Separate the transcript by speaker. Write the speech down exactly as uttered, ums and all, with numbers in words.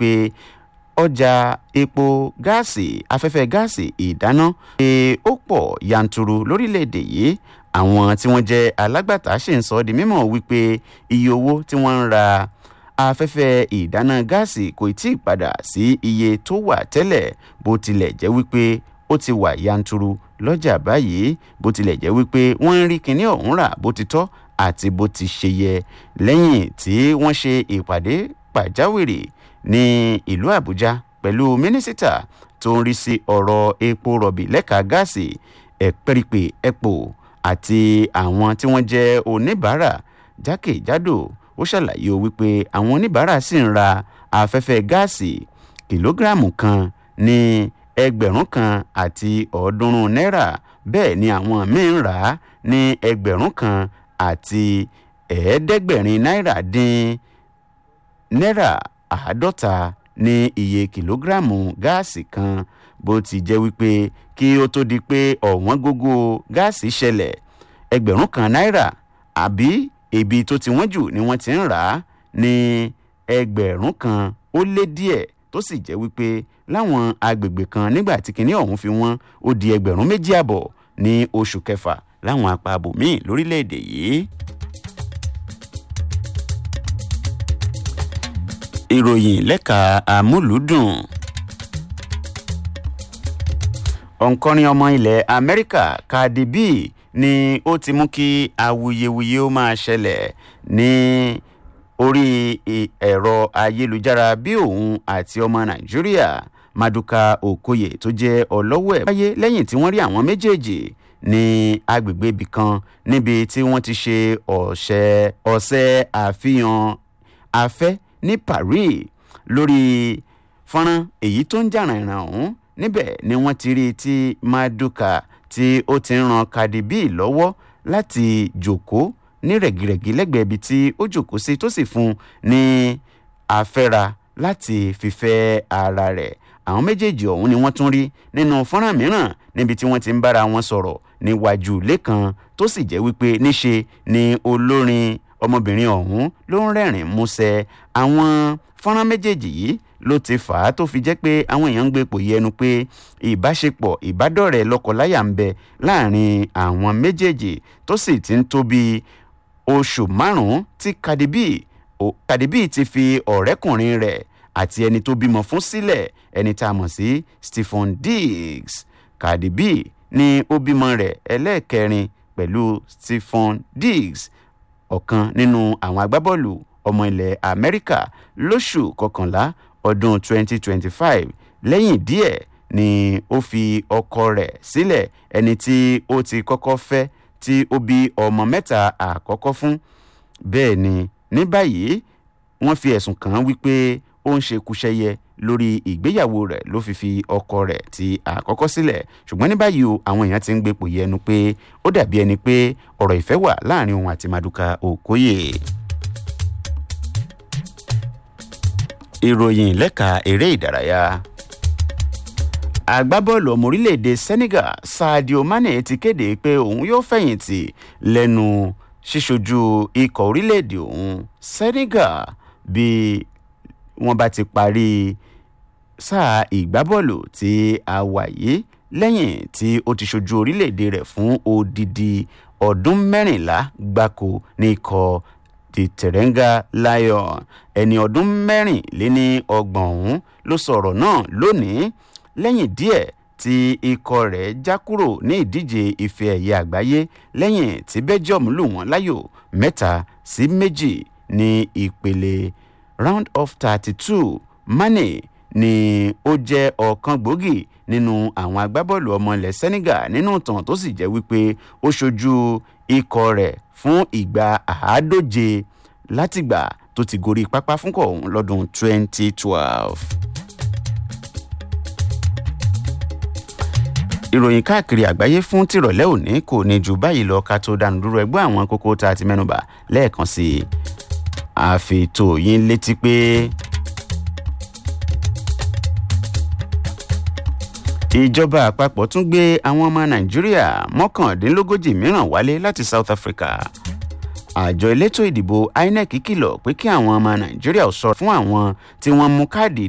Speaker 1: wípé ọjà epo gáàsì afẹ́fẹ́ gáàsì ìdáná ṣe ó pọ̀ yanturu lórílẹ̀‐èdè yìí. Àwọn tí wọ́n jẹ́ alágbàtà ṣì ń sọ di mímọ̀ wípé iye owó tí wọ́n ń ra afẹ́fẹ́ ìdáná gáàsì kò tí ì padà sí iye tó wà tẹ́lẹ̀, bó tilẹ̀ jẹ́ wípé ó ti wà yanturu lọ́jà báyìí, bó tilẹ̀ jẹ́ wípé wọ́n ń rí kinní ọ̀hún rà bó ti tọ́ àti bó ti ṣe yẹ. Lẹ́yìn tí wọ́n ṣe ìpàdé pàjáwìrì ní ìlú Àbújá pẹ̀lú mínísítà tó ń rí sí ọ̀rọ̀ epo rọ̀bì lẹ́ka gáàsì ẹ̀pẹ̀rìpẹ̀ epo àti àwọn tí wọ́n jẹ́ oníbàárà jákèjádò, ó ṣàlàyé wípé àwọn oníbàárà sì ń ra afẹ́fẹ́ gáàsì kìlógíráàmù kan ní ẹgbẹ̀rún kan àti ọ̀ọ́dúnrún náírà, bẹ́ẹ̀ ni àwọn míì ń rà á ní ẹgbẹ̀rún kan àti ẹ̀ẹ́dẹ́gbẹ̀rin náírà dín náírà àádọ́ta ní iye kìlógíráàmù gáàsì kan. Bó ti jẹ́ wípé kí ó tó di pé ọ̀wọ́n gógó gáàsì ṣẹlẹ̀, ẹgbẹ̀rún kan náírà àbí ibi tó ti wọ́n jù ni wọ́n ti ń rà á ní ẹgbẹ̀rún kan ó lé díẹ̀, tó sì jẹ́ wípé láwọn agbègbè kan nígbà tí kinní ọ̀hún fi wọ́n ó di ẹgbẹ̀rún méjì àbọ̀ ní oṣù kẹfà láwọn apá abòmíì lórílẹ̀‐èdè yìí. Ìròyìn lẹ́ka àmúlùúdùn. Òǹkọrin ọmọ ilẹ̀ Amẹ́ríkà Cardi B ni ó ti mú kí awuyewuye ó máa ṣẹlẹ̀ ní orí ẹ̀rọ ayélujára bí òun àti ọmọ Nàìjíríà Maduka Okoye tó jẹ́ ọlọ́wọ́ ẹ̀ wáyé lẹ́yìn tí wọ́n rí àwọn méjèèjì ní agbègbè ibì kan níbi tí wọ́n ti ṣe ọ̀sẹ̀ ọ̀sẹ̀ àfihàn afẹ́ ní Paris. Lórí fọ́nrán èyí tó ń jà ràìnràn ọ̀hún, níbẹ̀ ni wọ́n ti rí tí Maduka tí ó ti ń ran Cardi B lọ́wọ́ láti jókòó ní rẹ̀gìrẹ̀gì lẹ́gbẹ̀ẹ́ ibi tí ó jókòó sí, tó sì fún ní afẹ́ra láti fífẹ́ ara rẹ̀. Àwọn méjèèjì ọ̀hún ni wọ́n tún rí nínú fọ́nrán mìíràn níbi tí wọ́n ti ń bára wọn sọ̀rọ̀ níwájú ilé kan, tó sì jẹ́ wípé níṣe ni olórin ọmọbìnrin ọ̀hún ló ń rẹ́rìn músẹ́. Àwọn fọ́nrán méjèèjì yìí ló ti fà á tó fi jẹ́ pé àwọn èèyàn ń gbé ipò yẹnu pé ìbáṣepọ̀ ìbádọ́rẹ̀ẹ́ lọ́kọláya ń bẹ láàrin àwọn méjèèjì, tó sì ti ń tó bí oṣù márùn-ún tí Cardi B Cardi B ti fi ọ̀rẹ́kùnrin rẹ̀ àti ẹni tó bímọ fún sílẹ̀, ẹni tá a mọ̀ sí Stephen Diggs. Cardi B ni ó bímọ rẹ̀ ẹlẹ́ẹ̀kẹrin pẹ̀lú Stephen Diggs, ọ̀kan nínú àwọn agbábọ́ọ̀lù ọmọ ilẹ̀ Amẹ́ríkà, lóṣù kọkànlá ọdún twenty twenty-five. Lẹ́yìn díẹ̀ ni ó fi ọkọ rẹ̀ sílẹ̀, ẹni tí ó ti kọ́kọ́ fẹ́ tí ó bí ọmọ mẹ́ta àkọ́kọ́ fún. Bẹ́ẹ̀ ni ní báyìí wọ́n fi ẹ̀sùn kàn án wípé ó ń ṣe kúṣẹ́yẹ lórí ìgbéyàwó rẹ̀ ló fi fi ọkọ rẹ̀ tí àkọ́kọ́ sílẹ̀. Ṣùgbọ́n ní báyìí o, àwọn èèyàn ti ń gbépò yẹnu pé ó dàbí ẹni pé ọ̀rọ̀ ìfẹ́ wà láàrin òun àti Maduka Okoye. Ìròyìn lẹ́ka eré ìdárayá. Agbábọ́ọ̀lù ọmọ orílẹ̀-èdè Senegal Sadio Mane ti kéde pé òun yóò fẹ̀yìntì lẹ́nu ṣíṣojú ikọ̀ orílẹ̀-èdè òun Senegal bí wọ́n bá ti parí sáà ìgbábọ́ọ̀lù tí a wà yìí, lẹ́yìn tí ó ti ṣojú orílẹ̀-èdè rẹ̀ fún odidi ọdún mẹ́rìnlá gbáko ní ikọ̀ the Teranga Lion. Ẹni ọdún mẹ́rìnléní ọgbọ̀n ọ̀hún ló sọ̀rọ̀ náà lónìí lẹ́yìn díẹ̀ tí ikọ̀ rẹ̀ já kúrò ní ìdíje ife ẹ̀yẹ àgbáyé lẹ́yìn tí Belgium lù wọ́n láyò mẹ́ta sí méjì ní ìpele round of thirty-two. Mane ni ó jẹ́ ọ̀kan gbòógì nínú àwọn agbábọ́ọ̀lù ọmọ ilẹ̀ Senegal nínú ìtàn, tó sì jẹ́ wípé ó ṣojú ikọ̀ rẹ̀ fún ìgbà àádóje látìgbà tó ti gorí pápá fúnkọ̀ ọ̀hún lọ́dún twenty twelve. Ìròyìn káàkiri àgbáyé fún tìrọ̀lẹ́ òní kò ní ju báyìí lọ. Ká tó dánu dúró, ẹgbẹ́ àwọn kókó tá a ti mẹ́nubà lẹ́ẹ̀kan sí i. Àfètò yín létí pé ìjọba àpapọ̀ tún gbé àwọn ọmọ Nàìjíríà mọ́kàndínlógójì mìíràn wálé láti South Africa. Àjọ elétò ìdìbò I N E C kìlọ̀ pé kí àwọn ọmọ Nàìjíríà ò sọ fún àwọn tí wọ́n mú káàdì